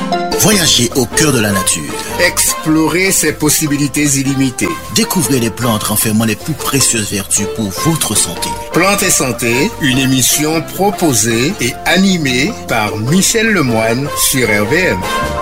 Voyagez au cœur de la nature. Explorez ses possibilités illimitées. Découvrez les plantes renfermant les plus précieuses vertus pour votre santé. Plantes et Santé, une émission proposée et animée par Michel Lemoine sur RVM.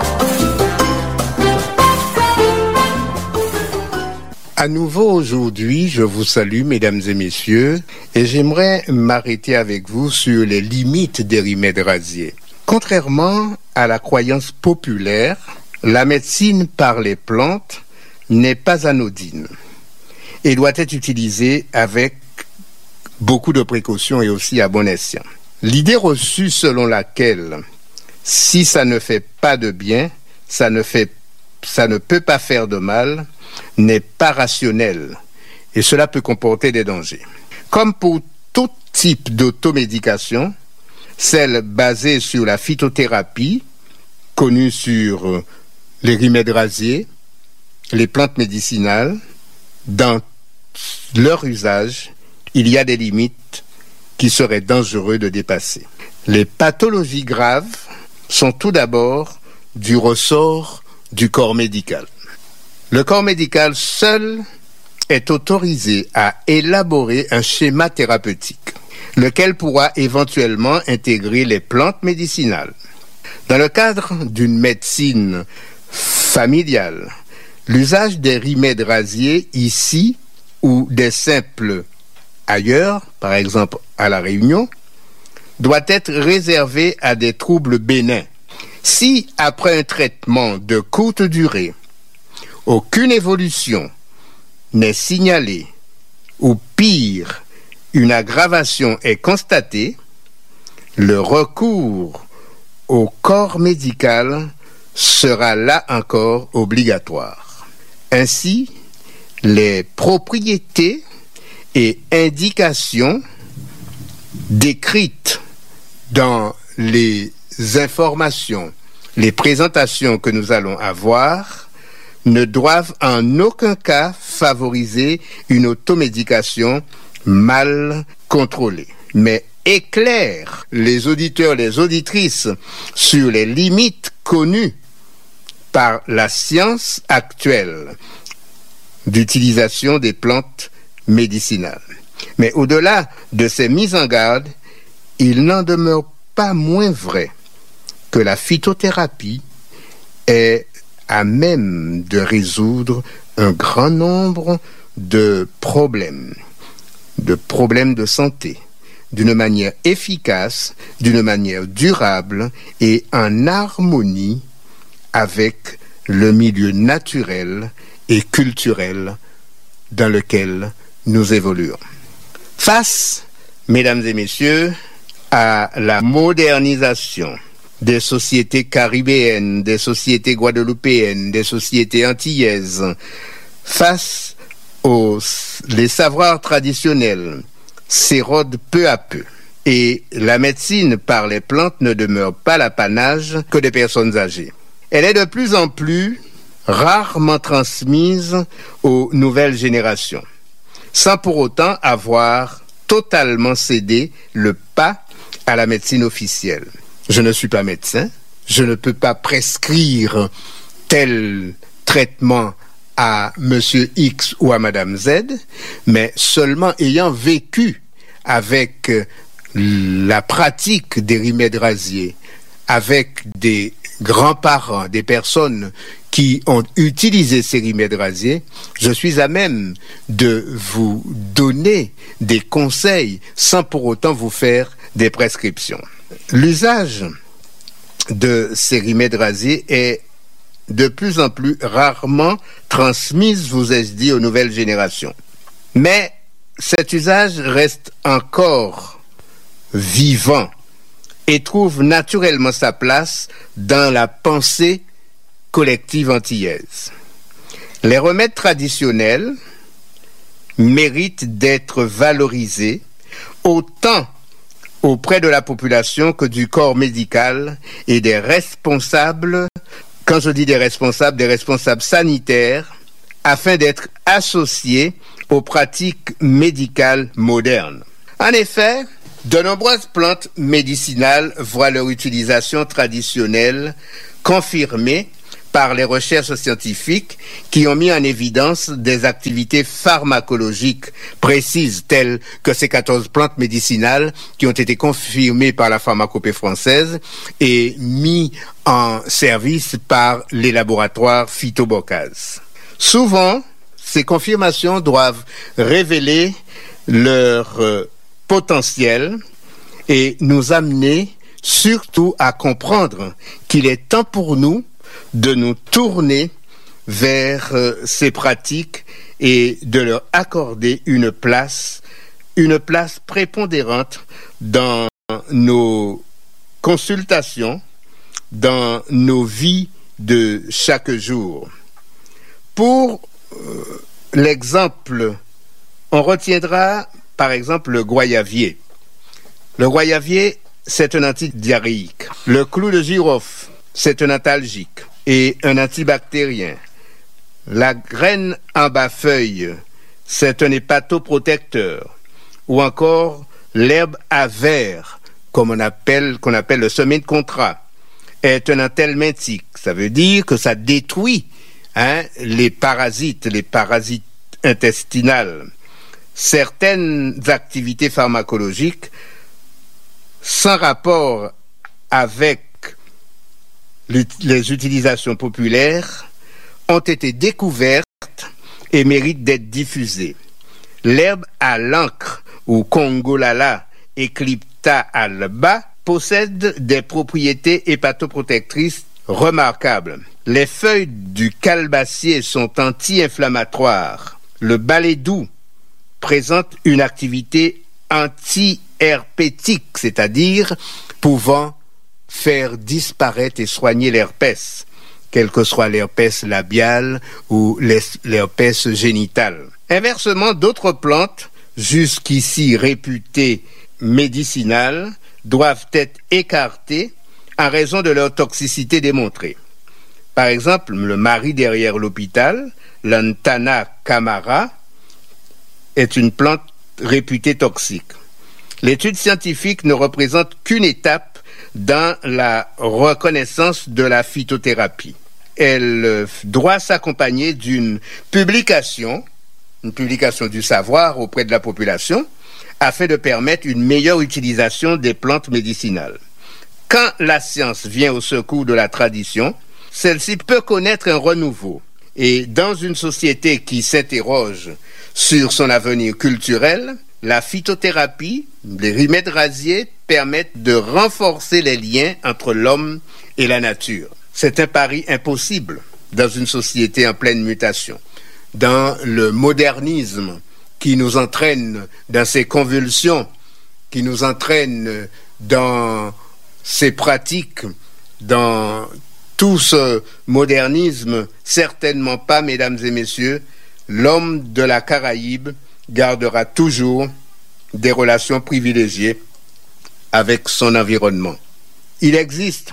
À nouveau aujourd'hui, je vous salue mesdames et messieurs et j'aimerais m'arrêter avec vous sur les limites des remèdes rasiers. Contrairement à la croyance populaire, la médecine par les plantes n'est pas anodine et doit être utilisée avec beaucoup de précautions et aussi à bon escient. L'idée reçue selon laquelle si ça ne fait pas de bien, ça ne peut pas faire de mal, n'est pas rationnelle et cela peut comporter des dangers. Comme pour tout type d'automédication, celle basée sur la phytothérapie, connue sur les remèdes rasiers, les plantes médicinales, dans leur usage, il y a des limites qui seraient dangereux de dépasser. Les pathologies graves sont tout d'abord du ressort du corps médical. Le corps médical seul est autorisé à élaborer un schéma thérapeutique, lequel pourra éventuellement intégrer les plantes médicinales. Dans le cadre d'une médecine familiale, l'usage des remèdes rasiers ici ou des simples ailleurs, par exemple à La Réunion, doit être réservé à des troubles bénins. Si, après un traitement de courte durée, aucune évolution n'est signalée, ou pire, une aggravation est constatée, le recours au corps médical sera là encore obligatoire. Ainsi, les propriétés et indications décrites dans les informations, les présentations que nous allons avoir, ne doivent en aucun cas favoriser une automédication mal contrôlée, mais éclairent les auditeurs, les auditrices sur les limites connues par la science actuelle d'utilisation des plantes médicinales. Mais au-delà de ces mises en garde, il n'en demeure pas moins vrai que la phytothérapie est à même de résoudre un grand nombre de problèmes de santé, d'une manière efficace, d'une manière durable et en harmonie avec le milieu naturel et culturel dans lequel nous évoluons. Face, mesdames et messieurs, à la modernisation des sociétés caribéennes, des sociétés guadeloupéennes, des sociétés antillaises, face les savoirs traditionnels s'érodent peu à peu. Et la médecine par les plantes ne demeure pas l'apanage que des personnes âgées. Elle est de plus en plus rarement transmise aux nouvelles générations, sans pour autant avoir totalement cédé le pas à la médecine officielle. Je ne suis pas médecin, je ne peux pas prescrire tel traitement à monsieur X ou à madame Z, mais seulement ayant vécu avec la pratique des remèdes rasiers, avec des grands-parents, des personnes qui ont utilisé ces remèdes rasiers, je suis à même de vous donner des conseils sans pour autant vous faire des prescriptions. L'usage de ces remèdes rasiers est de plus en plus rarement transmise, vous ai-je dit, aux nouvelles générations. Mais cet usage reste encore vivant et trouve naturellement sa place dans la pensée collective antillaise. Les remèdes traditionnels méritent d'être valorisés autant auprès de la population que du corps médical et des responsables, quand je dis des responsables sanitaires, afin d'être associés aux pratiques médicales modernes. En effet, de nombreuses plantes médicinales voient leur utilisation traditionnelle confirmée par les recherches scientifiques qui ont mis en évidence des activités pharmacologiques précises telles que ces 14 plantes médicinales qui ont été confirmées par la pharmacopée française et mis en service par les laboratoires Phytobocase. Souvent, ces confirmations doivent révéler leur potentiel et nous amener surtout à comprendre qu'il est temps pour nous de nous tourner vers ces pratiques et de leur accorder une place prépondérante dans nos consultations, dans nos vies de chaque jour. Pour l'exemple, on retiendra par exemple le goyavier. Le goyavier, c'est un antidiarrhéique. Le clou de girofle, c'est un antalgique et un antibactérien. La graine en bas-feuille, c'est un hépatoprotecteur. Ou encore l'herbe à verre, qu'on appelle le semin de contrat, est un anthelmintique. Ça veut dire que ça détruit les parasites intestinales. Certaines activités pharmacologiques sans rapport avec les utilisations populaires ont été découvertes et méritent d'être diffusées. L'herbe à l'encre ou Congolala Eclipta alba possède des propriétés hépatoprotectrices remarquables. Les feuilles du calebassier sont anti-inflammatoires. Le balédou présente une activité anti-herpétique, c'est-à-dire pouvant faire disparaître et soigner l'herpès, quel que soit l'herpès labial ou l'herpès génital. Inversement, d'autres plantes, jusqu'ici réputées médicinales, doivent être écartées en raison de leur toxicité démontrée. Par exemple, le mari derrière l'hôpital, l'Antana camara, est une plante réputée toxique. L'étude scientifique ne représente qu'une étape dans la reconnaissance de la phytothérapie. Elle doit s'accompagner d'une publication du savoir auprès de la population, afin de permettre une meilleure utilisation des plantes médicinales. Quand la science vient au secours de la tradition, celle-ci peut connaître un renouveau. Et dans une société qui s'interroge sur son avenir culturel, la phytothérapie, les remèdes rasiers permettent de renforcer les liens entre l'homme et la nature. C'est un pari impossible dans une société en pleine mutation. Dans le modernisme qui nous entraîne dans ces convulsions, qui nous entraîne dans ces pratiques, dans tout ce modernisme, certainement pas, mesdames et messieurs, l'homme de la Caraïbe gardera toujours des relations privilégiées avec son environnement. Il existe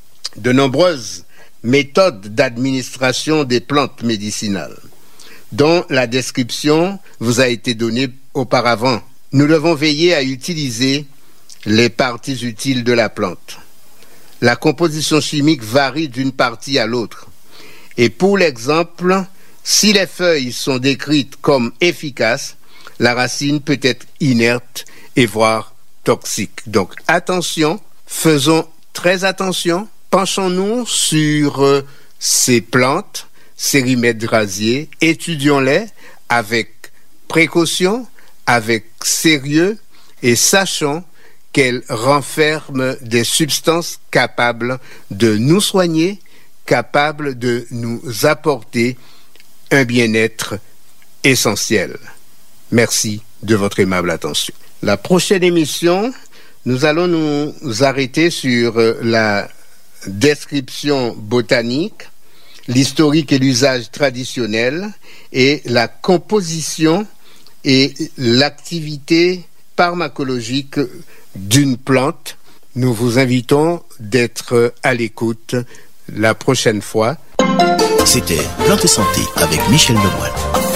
de nombreuses méthodes d'administration des plantes médicinales, dont la description vous a été donnée auparavant. Nous devons veiller à utiliser les parties utiles de la plante. La composition chimique varie d'une partie à l'autre. Et pour l'exemple, si les feuilles sont décrites comme efficaces, la racine peut être inerte et voire toxique. Donc attention, faisons très attention, penchons-nous sur ces plantes, ces remèdes rasiers, étudions-les avec précaution, avec sérieux et sachons qu'elles renferment des substances capables de nous soigner, capables de nous apporter un bien-être essentiel. Merci de votre aimable attention. La prochaine émission, nous allons nous arrêter sur la description botanique, l'historique et l'usage traditionnel et la composition et l'activité pharmacologique d'une plante. Nous vous invitons d'être à l'écoute la prochaine fois. C'était Plantes et Santé avec Michel Lemoine.